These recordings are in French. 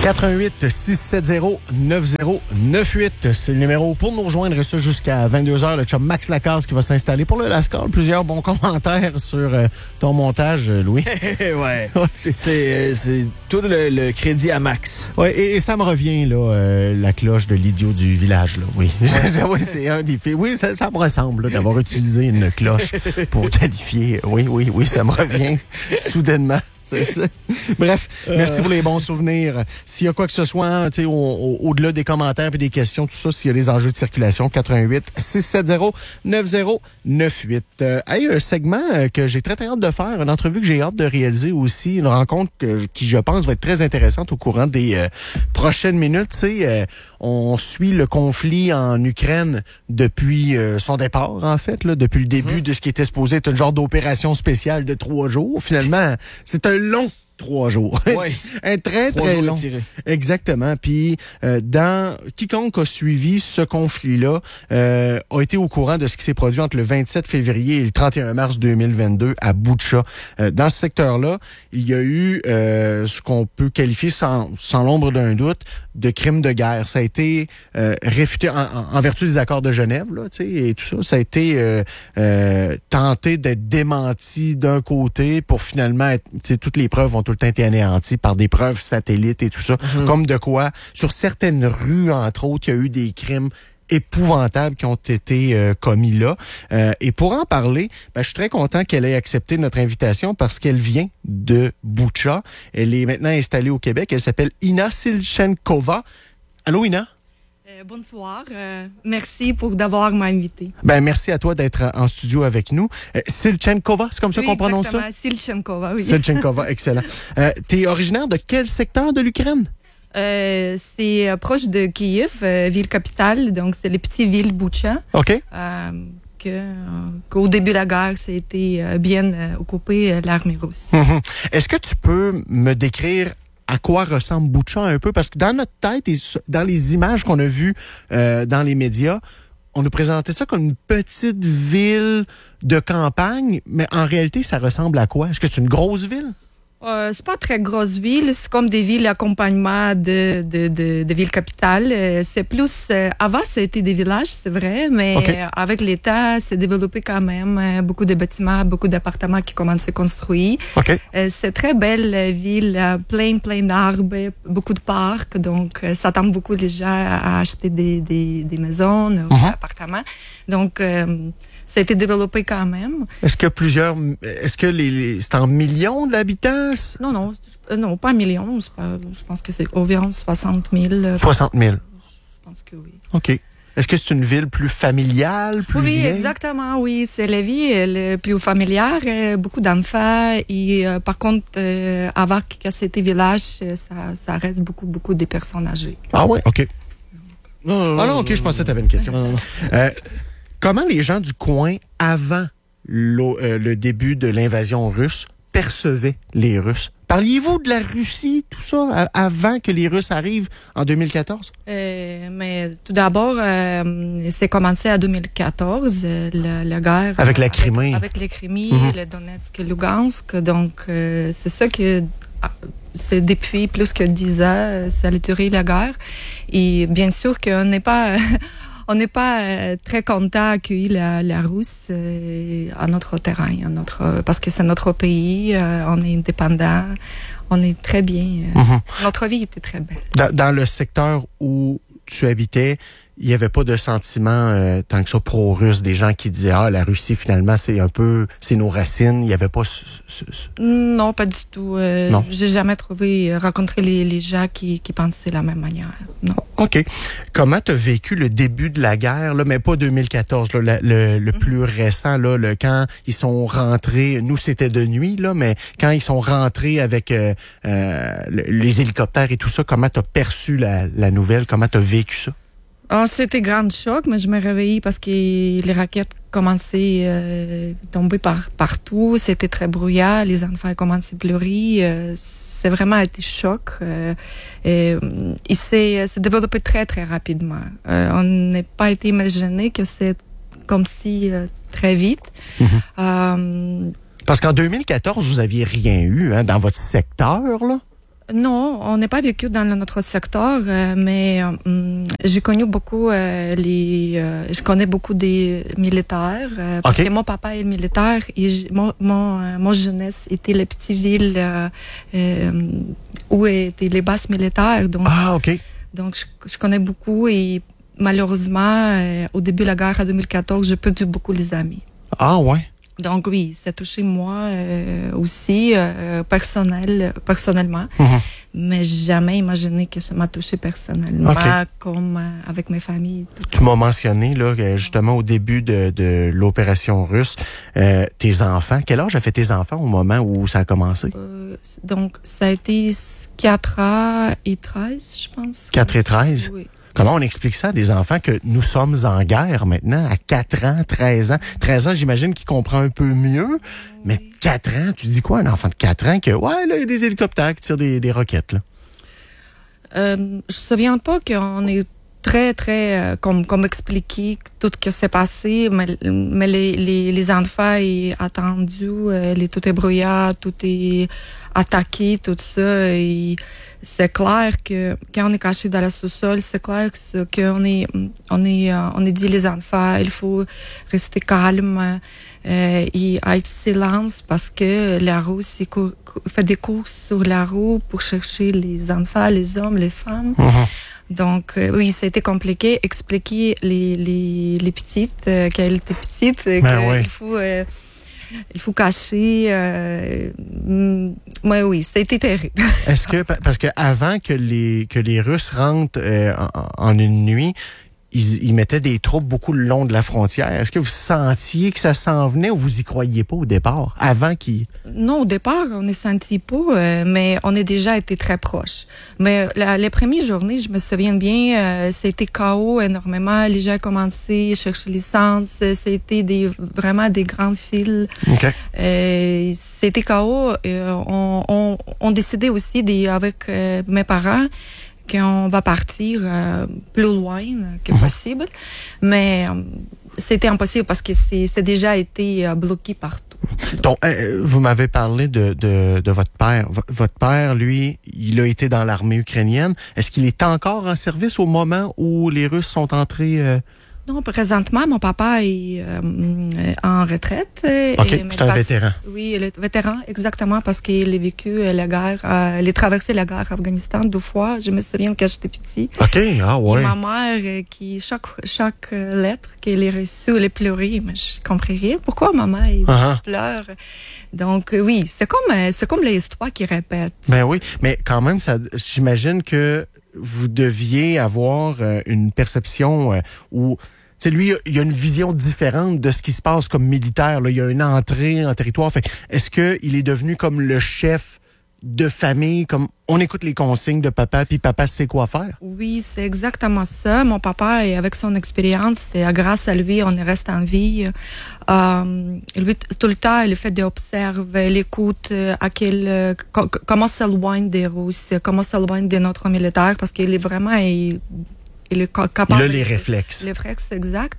88-670-9098. C'est le numéro pour nous rejoindre, ça jusqu'à 22h. Le chum Max Lacasse qui va s'installer pour le Lascar. Plusieurs bons commentaires sur ton montage, Louis. Ouais. C'est tout le crédit à Max. Ouais, et ça me revient, là, la cloche de l'idiot du village, là. Oui. Oui, c'est un des faits. Oui, ça me ressemble, là, d'avoir utilisé une cloche pour qualifier. Oui, ça me revient soudainement. Bref, merci pour les bons souvenirs. S'il y a quoi que ce soit, au-delà des commentaires et des questions, tout ça, s'il y a des enjeux de circulation, 88-670-9098. Un segment que j'ai très hâte de faire, une entrevue que j'ai hâte de réaliser aussi, une rencontre qui, je pense, va être très intéressante au courant des prochaines minutes. On suit le conflit en Ukraine depuis son départ, en fait, là, depuis le début de ce qui était supposé être un genre d'opération spéciale de 3 jours. Finalement, c'est un long 3 jours. Oui. Un très, très long. Tiré. Exactement. Puis, quiconque a suivi ce conflit-là a été au courant de ce qui s'est produit entre le 27 février et le 31 mars 2022 à Boutcha. Dans ce secteur-là, il y a eu ce qu'on peut qualifier sans l'ombre d'un doute de crimes de guerre. Ça a été réfuté en vertu des accords de Genève, là, et tout ça. Ça a été tenté d'être démenti d'un côté pour finalement être, toutes les preuves ont tout le temps été anéanties par des preuves satellites et tout ça. Comme de quoi, sur certaines rues, entre autres, il y a eu des crimes épouvantables qui ont été commis là. Et pour en parler, je suis très content qu'elle ait accepté notre invitation parce qu'elle vient de Boutcha. Elle est maintenant installée au Québec. Elle s'appelle Ina Silchenkova. Allô, Ina? Bonsoir. Merci d'avoir m'invité. Merci à toi d'être en studio avec nous. Silchenkova, c'est comme ça qu'on prononce ça? Silchenkova, oui. Silchenkova, excellent. T'es originaire de quel secteur de l'Ukraine? C'est proche de Kiev, ville capitale. Donc, c'est les petites villes Boutcha. OK. Qu'au début de la guerre, ça a été bien occupé l'armée russe. Est-ce que tu peux me décrire à quoi ressemble Boutcha un peu? Parce que dans notre tête et dans les images qu'on a vues dans les médias, on nous présentait ça comme une petite ville de campagne, mais en réalité, ça ressemble à quoi? Est-ce que c'est une grosse ville? C'est pas très grosse ville, c'est comme des villes accompagnement de villes capitales. C'est plus avant, ça a été des villages, c'est vrai, mais avec l'État, c'est développé quand même beaucoup de bâtiments, beaucoup d'appartements qui commencent à construire. C'est très belle ville, plein d'arbres, beaucoup de parcs, donc ça tente beaucoup les gens à acheter des maisons, des appartements. Donc ça a été développé quand même. Est-ce que c'est en millions d'habitants? Non, pas millions. Je pense que c'est environ 60 000. 60 000? Je pense que oui. OK. Est-ce que c'est une ville plus familiale, plus Oui, vieille? exactement, oui. C'est la vie plus familière, beaucoup d'enfants. Et par contre, avant que c'était village, ça reste beaucoup de personnes âgées. Ah ouais? OK. Non, OK, je pensais que tu avais une question. Comment les gens du coin, avant le début de l'invasion russe, percevaient les Russes? Parliez-vous de la Russie, tout ça, avant que les Russes arrivent en 2014? Mais tout d'abord, c'est commencé en 2014, la guerre. Avec la Crimée. Avec la Crimée, le Donetsk et Lugansk. Donc, c'est ça que... C'est depuis plus que 10 ans, ça a duré la guerre. Et bien sûr qu'on n'est pas... On n'est pas très content d'accueillir la Russe à notre terrain, parce que c'est notre pays, on est indépendant, on est très bien. Notre vie était très belle. Dans le secteur où tu habitais, il n'y avait pas de sentiment tant que ça pro-russe, des gens qui disaient la Russie finalement c'est nos racines. Il n'y avait pas Non, pas du tout. Non. J'ai jamais rencontré les gens qui pensaient de la même manière. Non. OK. Comment tu as vécu le début de la guerre, là, mais pas 2014, là, le plus récent, là, quand ils sont rentrés, nous c'était de nuit, là, mais quand ils sont rentrés avec les hélicoptères et tout ça, comment tu as perçu la nouvelle? Comment tu as vécu ça? C'était grand choc, mais je me réveillais parce que les raquettes commençaient à tomber partout. C'était très brouillard. Les enfants commençaient à pleurer. C'est vraiment été choc. Et il s'est développé très, très rapidement. On n'a pas été imaginé que c'est comme si très vite. Parce qu'en 2014, vous n'aviez rien eu dans votre secteur, là? Non, on n'est pas vécu dans notre secteur, mais j'ai connu beaucoup je connais beaucoup des militaires parce que mon papa est militaire et mon jeunesse était les petites villes où étaient les bases militaires. Donc, donc je connais beaucoup et malheureusement, au début de la guerre en 2014, j'ai perdu beaucoup les amis. Ah ouais. Donc oui, ça a touché moi aussi personnellement, mais jamais imaginé que ça m'a touché personnellement comme avec mes familles. Tu m'as mentionné là justement au début de l'opération russe, tes enfants. Quel âge avaient tes enfants au moment où ça a commencé? Donc ça a été 4 ans et 13, je pense. 4 et 13? Oui. Comment on explique ça à des enfants que nous sommes en guerre maintenant, à 4 ans, 13 ans? 13 ans, j'imagine qu'il comprend un peu mieux, mais 4 ans, tu dis quoi, un enfant de 4 ans, que, ouais, là, il y a des hélicoptères qui tirent des roquettes, là? Je me souviens pas qu'on est très, très, comme expliqué tout ce qui s'est passé, mais les enfants ont attendu, tout est brouillard, tout est attaqué, tout ça, et c'est clair que quand on est caché dans la sous-sol, c'est clair qu'on est dit les enfants, il faut rester calme et être silence parce que la Russie fait des courses sur la roue pour chercher les enfants, les hommes, les femmes. Donc, oui, ça a été compliqué. Expliquer les petites, qu'elles étaient petites, il faut cacher. Oui, ça a été terrible. Est-ce que, parce que avant que les Russes rentrent en une nuit, ils mettaient des troupes beaucoup le long de la frontière. Est-ce que vous sentiez que ça s'en venait ou vous y croyiez pas au départ, avant qu'ils... Non, au départ, on ne sentit pas, mais on a déjà été très proches. Mais les premières journées, je me souviens bien, c'était chaos énormément. Les gens commençaient à chercher l'essence. C'était vraiment des grands fils. C'était chaos. On décidait aussi avec mes parents qu'on va partir plus loin que possible. Mais c'était impossible parce que c'est déjà été bloqué partout. Donc, vous m'avez parlé de votre père. Votre père, lui, il a été dans l'armée ukrainienne. Est-ce qu'il est encore en service au moment où les Russes sont entrés... Non, présentement, mon papa est en retraite. C'est un vétéran. Oui, il est vétéran, exactement, parce qu'il a vécu la guerre, il a traversé la guerre Afghanistan 2 fois. Je me souviens quand j'étais petit. Et ma mère, chaque lettre qu'elle a reçue, elle a pleuré, mais je comprends rien. Pourquoi maman pleure? Donc, oui, c'est comme l'histoire qui répète. Ben oui, mais quand même, j'imagine que vous deviez avoir une perception où... Tu sais, lui, il a une vision différente de ce qui se passe comme militaire. Là. Il y a une entrée en territoire. Fait, est-ce qu'il est devenu comme le chef de famille, comme on écoute les consignes de papa, puis papa sait quoi faire? Oui, c'est exactement ça. Mon papa, avec son expérience, grâce à lui, on reste en vie. Lui, tout le temps, il fait des observes, il écoute comment s'éloigne des Russes, comment s'éloigne de notre militaire, parce qu'il est vraiment... Il est capable. Il a les réflexes. Les réflexes, exact.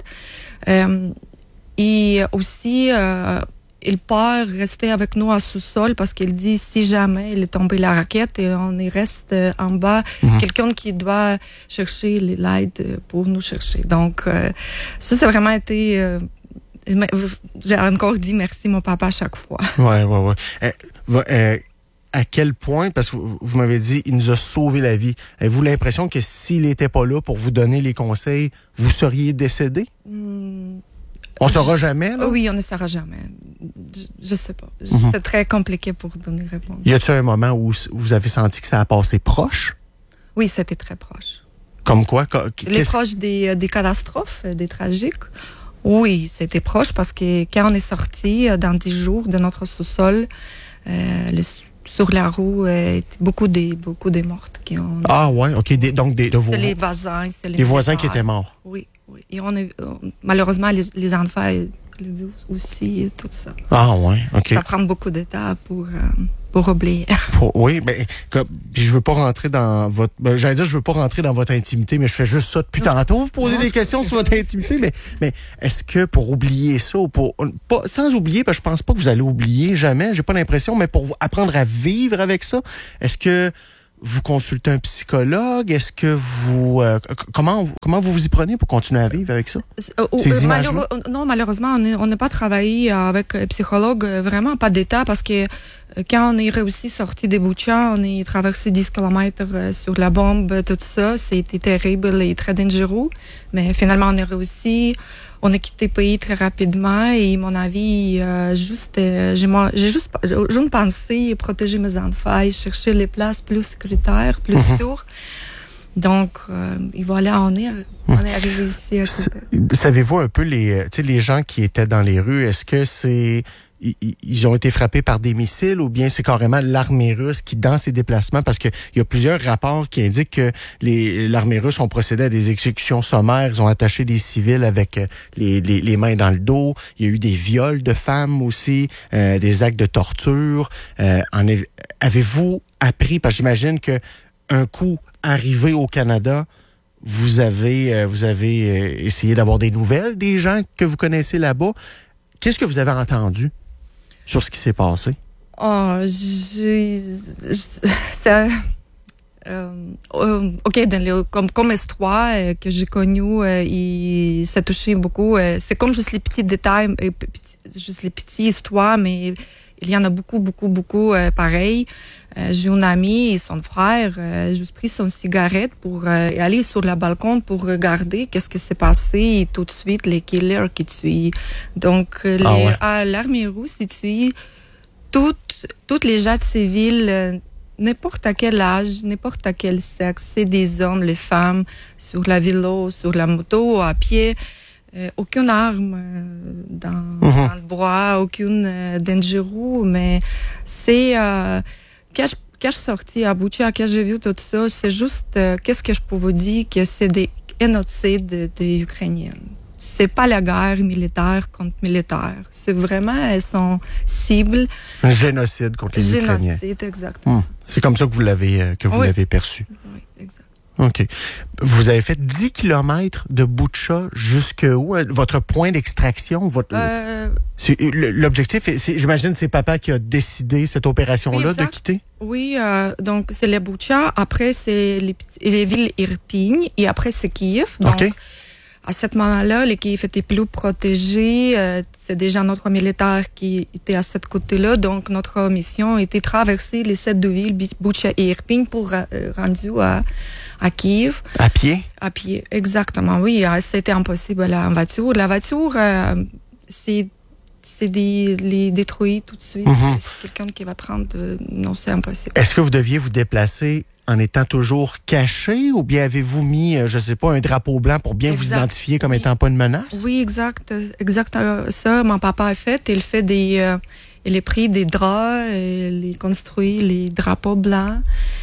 Et aussi, il part rester avec nous à sous-sol parce qu'il dit si jamais il est tombé la raquette et on y reste en bas, quelqu'un qui doit chercher l'aide pour nous chercher. Donc, ça a vraiment été... j'ai encore dit merci mon papa à chaque fois. Ouais. À quel point, parce que vous m'avez dit, il nous a sauvé la vie. Avez-vous l'impression que s'il n'était pas là pour vous donner les conseils, vous seriez décédé? On ne saura jamais, là? Oui, on ne saura jamais. Je sais pas. C'est très compliqué pour donner réponse. Y a-t-il un moment où vous avez senti que ça a passé proche? Oui, c'était très proche. Comme quoi? Les proches des catastrophes, des tragiques? Oui, c'était proche parce que quand on est sorti dans 10 jours de notre sous-sol, sur la roue, beaucoup de mortes qui ont... Ah ouais, OK. Donc, c'est les voisins. C'est les voisins qui étaient morts. Oui. Et malheureusement, les enfants le vu aussi et tout ça. Ah ouais, OK. Ça prend beaucoup de temps pour pour oublier. Oui, mais puis je veux pas rentrer dans votre... j'allais dire, je veux pas rentrer dans votre intimité, mais je fais juste ça depuis tantôt. Vous posez des questions sur votre intimité, mais est-ce que pour oublier ça, sans oublier, parce que je pense pas que vous allez oublier jamais, j'ai pas l'impression, mais pour apprendre à vivre avec ça, est-ce que vous consultez un psychologue? Est-ce que vous... comment vous y prenez pour continuer à vivre avec ça? Ces images-là? Non, malheureusement, on n'a pas travaillé avec un psychologue, vraiment pas d'état, parce que quand on est réussi sorti des Boucha, on est traversé 10 km sur la bombe, tout ça, c'était terrible et très dangereux. Mais finalement, on est réussi. On a quitté le pays très rapidement et mon avis, j'ai juste une pensée, protéger mes enfants et chercher les places plus sécuritaires, plus sûres. Donc, et voilà, on est arrivé ici. Savez-vous un peu les gens qui étaient dans les rues, est-ce que ils ont été frappés par des missiles ou bien c'est carrément l'armée russe qui, dans ses déplacements, parce qu'il y a plusieurs rapports qui indiquent que l'armée russe ont procédé à des exécutions sommaires, ils ont attaché des civils avec les mains dans le dos, il y a eu des viols de femmes aussi, des actes de torture. Avez-vous appris, parce que j'imagine que un coup arrivé au Canada, vous avez essayé d'avoir des nouvelles des gens que vous connaissez là-bas. Qu'est-ce que vous avez entendu sur ce qui s'est passé? Comme histoire que j'ai connue, ça touchait beaucoup. C'est comme juste les petits détails, juste les petites histoires, mais il y en a beaucoup pareil. J'ai une amie et son frère, juste pris son cigarette pour aller sur le balcon pour regarder qu'est-ce qui s'est passé et tout de suite les killers qui tuent. Donc l'armée russe tue toutes les gens civils, n'importe à quel âge, n'importe à quel sexe, c'est des hommes, les femmes, sur la vélo, sur la moto, à pied. Aucune arme dans le bois, aucune dangereux, mais c'est quand je suis sortie à Boucha, quand j'ai vu tout ça, c'est juste qu'est-ce que je peux vous dire que c'est des génocides des Ukrainiennes. C'est pas la guerre militaire contre militaire. C'est vraiment, elles sont cibles. Un génocide contre les Ukrainiens. Génocide, exactement. C'est comme ça que vous l'avez perçu. Oui, exact. OK. Vous avez fait 10 km de Boucha jusqu'où? Votre point d'extraction? L'objectif, j'imagine, c'est papa qui a décidé cette opération-là de quitter? Oui, donc c'est les Boucha. Après, c'est les villes Irpin. Et après, c'est Kiev. Donc, OK. À ce moment-là, les Kiev étaient plus protégés. C'est déjà notre militaire qui était à ce côté-là. Donc, notre mission était de traverser les 7 villes, Boucha et Irpin, pour rendre à Kiev. À pied? À pied, exactement, oui. C'était impossible en voiture. La voiture, c'est les détruire tout de suite. C'est quelqu'un qui va prendre... non, c'est impossible. Est-ce que vous deviez vous déplacer en étant toujours caché ou bien avez-vous mis, je sais pas, un drapeau blanc pour bien vous identifier comme étant pas une menace? Oui, exact ça. Mon papa a fait. Il a pris des draps, il a construit les drapeaux blancs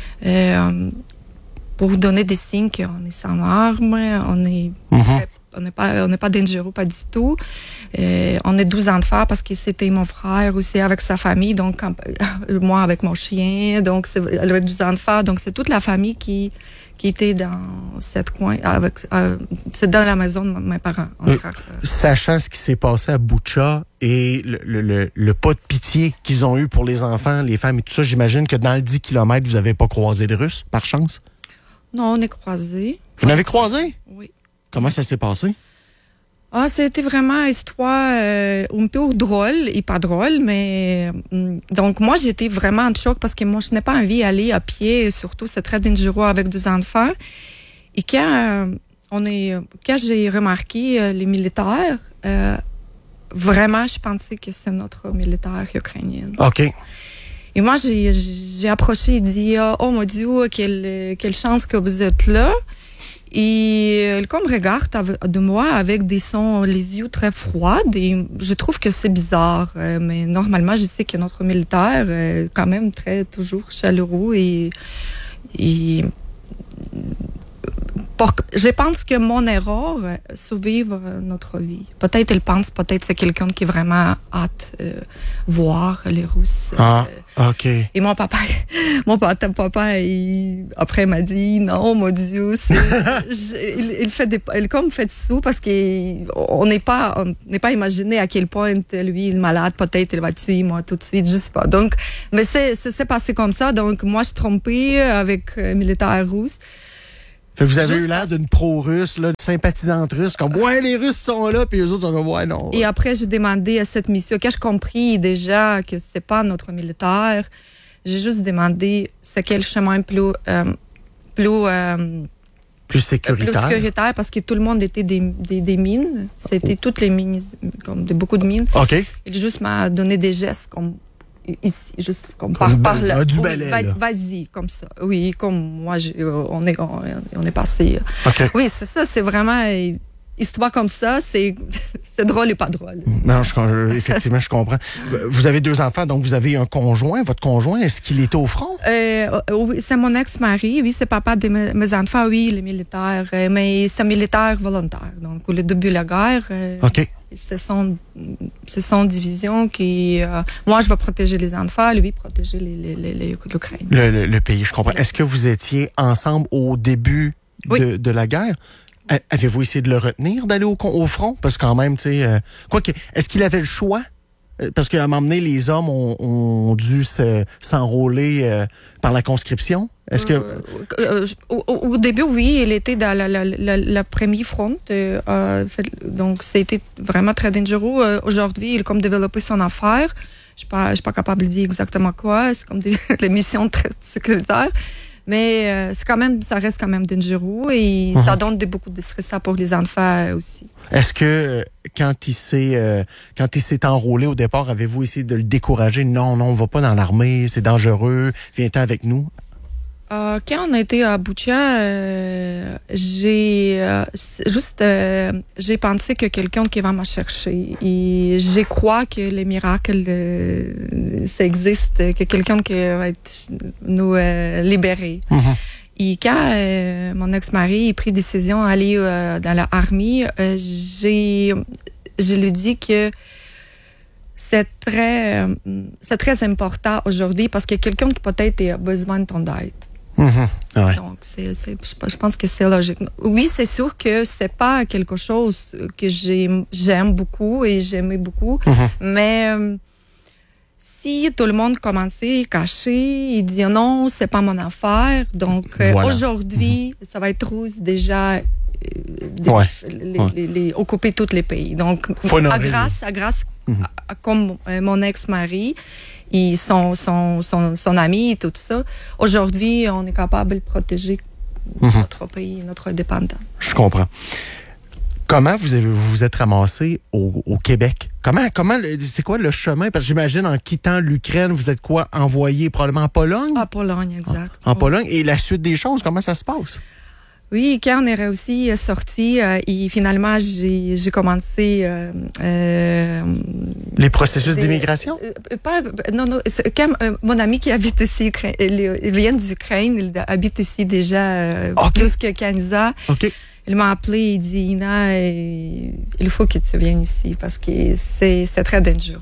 pour donner des signes qu'on est sans armes, on n'est pas dangereux, pas du tout. On est 12 enfants parce que c'était mon frère aussi avec sa famille, donc moi avec mon chien, donc c'est avec 12 enfants, donc c'est toute la famille qui était dans cette coin, c'est dans la maison de mes parents. Sachant ce qui s'est passé à Boucha et le pas de pitié qu'ils ont eu pour les enfants, les femmes et tout ça, j'imagine que dans le 10 km, vous n'avez pas croisé de Russes, par chance? Non, on est croisés. Vous n'avez croisé? Oui. Comment ça s'est passé? C'était vraiment une histoire un peu drôle et pas drôle, mais donc moi j'étais vraiment en choc parce que moi je n'ai pas envie d'aller à pied, surtout c'est très dangereux avec 2 enfants. Et quand j'ai remarqué les militaires, vraiment je pensais que c'est notre militaire ukrainien. OK. Et moi j'ai approché et dit oh mon Dieu, quelle chance que vous êtes là. Et il me regarde de moi avec les yeux très froids. Et je trouve que c'est bizarre. Mais normalement, je sais que notre militaire est quand même toujours chaleureux et Je pense que mon erreur, survivre notre vie. Peut-être elle pense, peut-être c'est quelqu'un qui vraiment hâte voir les Russes. OK. Et mon papa, après m'a dit non, mon Dieu, il fait sous parce qu'on n'est pas imaginé à quel point lui il est malade, peut-être il va tuer moi tout de suite, je sais pas. Donc, mais c'est passé comme ça. Donc moi je suis trompée avec militaire russe. Fait que vous avez eu l'air d'une pro-russe, là, de sympathisante russe, comme ouais, les Russes sont là, puis eux autres sont comme ouais, non. Et après, j'ai demandé à cette mission, quand j'ai compris déjà que c'est pas notre militaire, j'ai juste demandé c'est quel chemin plus sécuritaire, parce que tout le monde était des mines. C'était toutes les mines, comme beaucoup de mines. OK. Il juste m'a donné des gestes comme ici, juste comme par là. Du balai, vas-y, comme ça. Oui, comme moi, on est passé. Okay. Oui, c'est ça, c'est vraiment histoire comme ça, c'est drôle et pas drôle. Non, effectivement, je comprends. Vous avez 2 enfants, donc vous avez un conjoint. Votre conjoint, est-ce qu'il était au front? Oui, c'est mon ex-mari. Oui, c'est papa de mes enfants. Oui, il est militaire, mais c'est militaire volontaire. Donc, au début de la guerre, OK. C'est son division qui... moi, je vais protéger les enfants, lui, protéger l'Ukraine. Le pays, je comprends. Est-ce que vous étiez ensemble au début de la guerre? Avez-vous essayé de le retenir d'aller au front? Parce que quand même, tu sais... est-ce qu'il avait le choix? Parce qu'à un moment donné, les hommes ont dû s'enrôler par la conscription. Est-ce que... Au début, oui, il était dans la première front. Donc, c'était vraiment très dangereux. Aujourd'hui, il a comme développé son affaire. Je ne suis pas capable de dire exactement quoi. C'est comme les missions très sécuritaires. Mais ça reste quand même dangereux et ça donne beaucoup de stress pour les enfants aussi. Est-ce que quand il s'est enrôlé au départ, avez-vous essayé de le décourager? Non, on va pas dans l'armée, c'est dangereux, viens-t'en avec nous. Quand on a été à Boutcha, j'ai pensé que quelqu'un qui va me chercher. Et je crois que les miracles, ça existe, que quelqu'un qui va nous libérer. Mm-hmm. Et quand mon ex-mari a pris décision d'aller dans l'armée, je lui dis que c'est très important aujourd'hui parce que quelqu'un qui peut-être a besoin de ton aide. Mm-hmm. Ouais. Donc, je pense que c'est logique. Oui, c'est sûr que c'est pas quelque chose que j'aime beaucoup et j'aimais beaucoup, mais si tout le monde commençait à cacher et dire non, c'est pas mon affaire, donc aujourd'hui, ça va être rouge déjà occuper tous les pays. Donc, à grâce comme mon ex-mari, et son ami et tout ça. Aujourd'hui, on est capable de protéger notre pays, notre indépendance. Je comprends. Comment vous vous êtes ramassé au Québec? Comment c'est quoi le chemin? Parce que j'imagine, en quittant l'Ukraine, vous êtes envoyé probablement en Pologne? En Pologne, exact. En Pologne. Et la suite des choses, comment ça se passe? Oui, quand on est réussi à sortir, et finalement, j'ai commencé... les processus d'immigration? Non. Quand mon ami qui habite ici, il vient d'Ukraine, il habite ici déjà plus que 15 ans. OK. Il m'a appelé et dit, Ina, il faut que tu viennes ici parce que c'est très dangereux.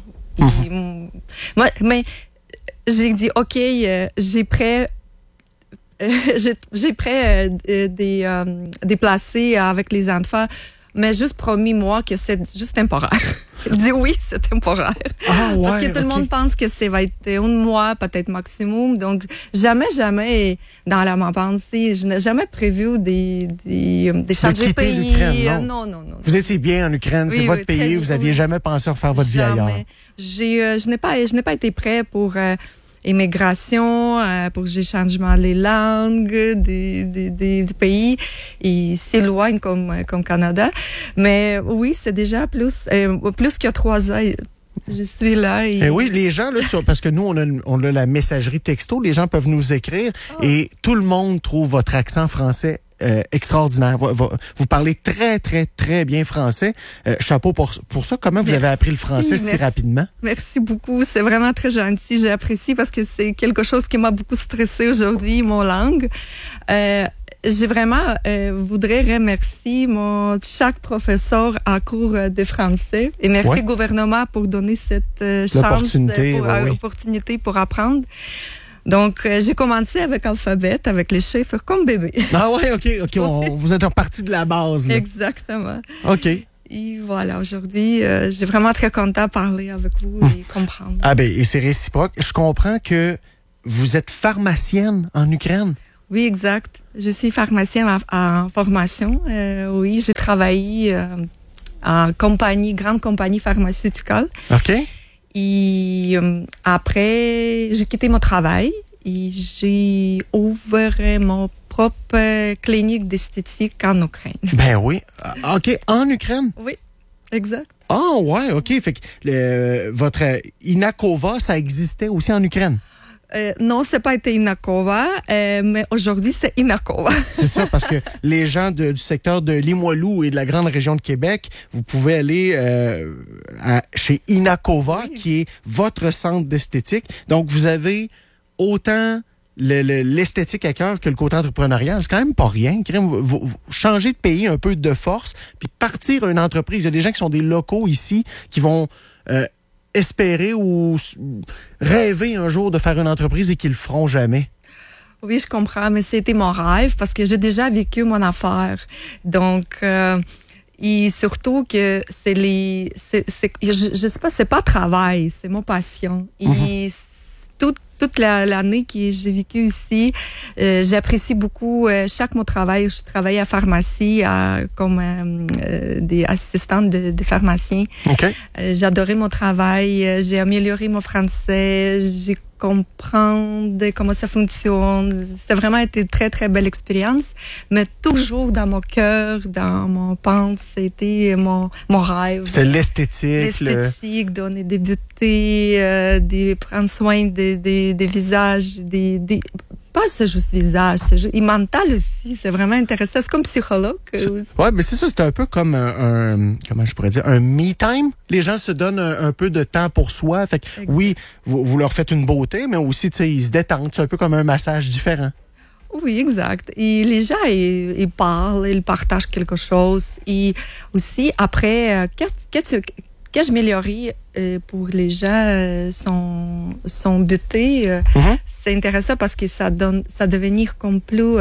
Mais j'ai dit, OK, j'ai prêt... j'ai prêt déplacer avec les enfants, mais juste promis-moi que c'est juste temporaire. Il dit oui, c'est temporaire. Parce que tout le monde pense que ça va être 1 mois, peut-être maximum. Donc, jamais, dans ma pensée, je n'ai jamais prévu des changer de pays. Non. Vous étiez bien en Ukraine, c'est votre pays, vous n'aviez jamais pensé à refaire votre vie ailleurs. Je n'ai pas été prêt pour... immigration, pour que j'ai changement les langues des pays. Et c'est loin comme Canada. Mais oui, c'est déjà plus que 3 ans. Je suis là. Et oui, les gens, là, parce que nous, on a la messagerie texto, les gens peuvent nous écrire et tout le monde trouve votre accent français extraordinaire. Vous parlez très, très, très bien français. Chapeau pour ça. Comment vous avez appris le français si rapidement? Merci beaucoup. C'est vraiment très gentil. J'apprécie parce que c'est quelque chose qui m'a beaucoup stressé aujourd'hui, mon langue. j'ai vraiment voudrais remercier chaque professeur à cours de français et merci gouvernement pour donner cette chance, opportunité pour apprendre. Donc, j'ai commencé avec alphabet, avec les chiffres comme bébé. Ah ouais, OK. Vous êtes reparti de la base, là. Exactement. OK. Et voilà, aujourd'hui, j'ai vraiment très content de parler avec vous et comprendre. Ah ben, et c'est réciproque. Je comprends que vous êtes pharmacienne en Ukraine. Oui, exact. Je suis pharmacienne en formation. Oui, j'ai travaillé en grande compagnie pharmaceutique. OK. Et après, j'ai quitté mon travail et j'ai ouvert mon propre clinique d'esthétique en Ukraine. Ben oui. OK, en Ukraine? Oui, exact. Ah ouais, OK. Fait que votre Inakova, ça existait aussi en Ukraine? Non, c'est pas été Inakova, mais aujourd'hui, c'est Inakova. C'est ça, parce que les gens du secteur de Limoilou et de la grande région de Québec, vous pouvez aller chez Inakova, qui est votre centre d'esthétique. Donc, vous avez autant l'esthétique à cœur que le côté entrepreneurial. C'est quand même pas rien. Vous changez de pays un peu de force, puis partir une entreprise. Il y a des gens qui sont des locaux ici, qui vont... espérer ou rêver un jour de faire une entreprise et qu'ils le feront jamais. Oui, je comprends, mais c'était mon rêve parce que j'ai déjà vécu mon affaire. Donc, et surtout que je sais pas, c'est pas travail, c'est mon passion. Et toute l'année que j'ai vécu ici, j'apprécie beaucoup chaque mon travail. Je travaille à pharmacie comme des assistantes de pharmaciens. Okay. J'adorais mon travail. J'ai amélioré mon français. J'ai compris comment ça fonctionne. Ça a vraiment été une très, très belle expérience. Mais toujours dans mon cœur, dans mon pensée, c'était mon rêve. C'est l'esthétique. L'esthétique, donner des beautés, prendre soin des visages, pas juste visage, c'est juste, et mental aussi, c'est vraiment intéressant. C'est comme psychologue. Oui, mais c'est ça, c'est un peu comme comment je pourrais dire, un me time. Les gens se donnent un peu de temps pour soi. Fait que, oui, vous leur faites une beauté, mais aussi, tu sais, ils se détendent. C'est un peu comme un massage différent. Oui, exact. Et les gens, ils parlent, ils partagent quelque chose. Et aussi, après, qu'est-ce que j'améliorais pour les gens sont butés. C'est intéressant parce que ça devenir comme plus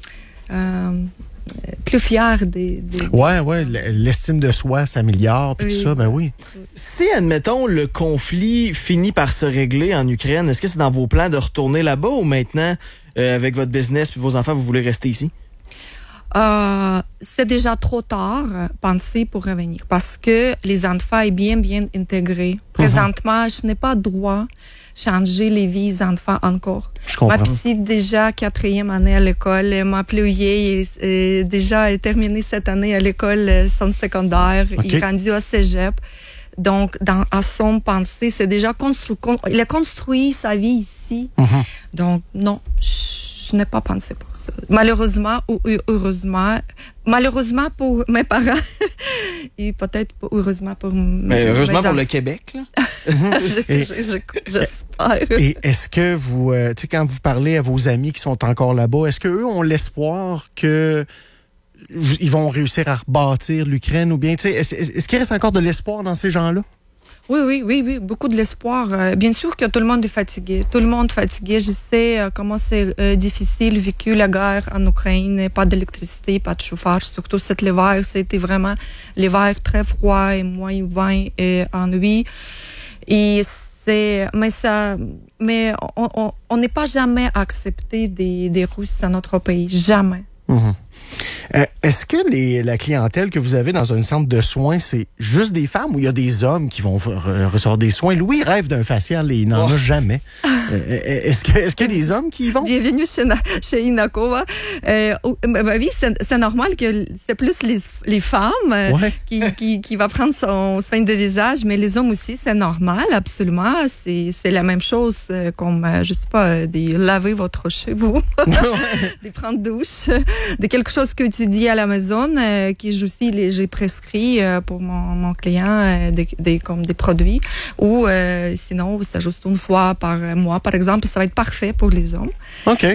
fier Ouais, l'estime de soi s'améliore puis tout ça, ben oui. Si, admettons, le conflit finit par se régler en Ukraine, est-ce que c'est dans vos plans de retourner là-bas ou maintenant, avec votre business puis vos enfants, vous voulez rester ici? C'est déjà trop tard penser pour revenir parce que les enfants sont bien intégrés. Présentement, je n'ai pas droit de changer les vies des enfants encore. Je comprends. Ma petite, déjà 4e année à l'école, ma plus vieille est déjà terminée cette année à l'école centre secondaire. Okay. Il est rendu au cégep. Donc, à son pensée, c'est déjà construit. Il a construit sa vie ici. Donc, non, je n'ai pas pensé pour ça. Malheureusement ou heureusement. Malheureusement pour mes parents et peut-être heureusement pour mais heureusement pour le Québec, là. J'espère. Et est-ce que vous, tu sais, quand vous parlez à vos amis qui sont encore là-bas, est-ce qu'eux ont l'espoir que ils vont réussir à rebâtir l'Ukraine ou bien, tu sais, est-ce qu'il reste encore de l'espoir dans ces gens-là? Oui, beaucoup de l'espoir. Bien sûr que tout le monde est fatigué. Tout le monde est fatigué. Je sais comment c'est difficile vécu la guerre en Ukraine. Pas d'électricité, pas de chauffage. Surtout cet hiver, c'était vraiment l'hiver très froid et moins 20 et ennui. Et mais on n'est pas jamais accepté des Russes dans notre pays. Jamais. Est-ce que la clientèle que vous avez dans un centre de soins, c'est juste des femmes ou il y a des hommes qui vont recevoir des soins? Louis rêve d'un facial et il n'en a jamais. Est-ce qu'il y a des hommes qui y vont? Bienvenue chez Inakova. Oui, c'est normal que c'est plus les femmes qui va prendre son soin de visage, mais les hommes aussi, c'est normal, absolument. C'est la même chose comme, je sais pas, de laver votre cheveux, de prendre douche, de quelque chose que tu dis à la maison, qui aussi j'ai prescrit pour mon client comme des produits, ou sinon, c'est juste une fois par mois, par exemple, ça va être parfait pour les hommes. OK.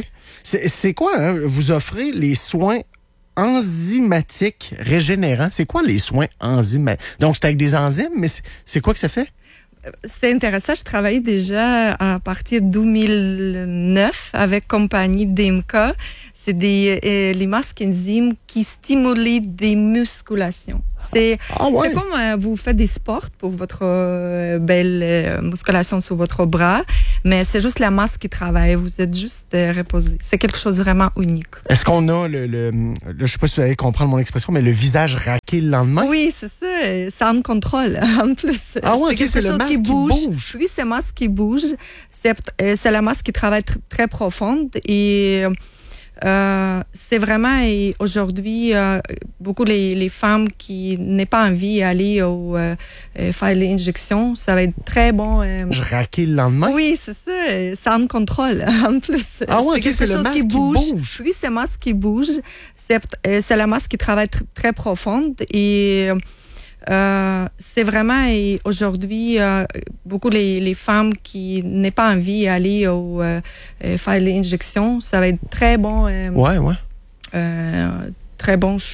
C'est quoi, hein? Vous offrez les soins enzymatiques régénérants. C'est quoi les soins enzymatiques? Donc, c'est avec des enzymes, mais c'est quoi que ça fait? C'est intéressant. Je travaillais déjà à partir de 2009 avec compagnie DMK. C'est les masques enzymes qui stimulent des musculations. C'est comme vous faites des sports pour votre belle musculation sur votre bras, mais c'est juste la masque qui travaille. Vous êtes juste reposé. C'est quelque chose de vraiment unique. Est-ce qu'on a là, je sais pas si vous allez comprendre mon expression, mais le visage raqué le lendemain? Oui, c'est ça. Ça en contrôle, en plus. C'est le masque qui bouge. Oui, c'est le masque qui bouge. C'est la masque qui travaille très profonde et c'est vraiment aujourd'hui beaucoup les femmes qui n'ont pas envie d'aller faire l'injection, ça va être très bon. Je raquais le lendemain? Oui, c'est ça. Ça en contrôle, en plus. C'est quelque chose qui bouge. Oui, c'est le masque qui bouge. C'est la masque qui travaille très profonde et c'est vraiment aujourd'hui beaucoup les femmes qui n'ont pas envie d'aller faire l'injection, ça va être très bon. Très bon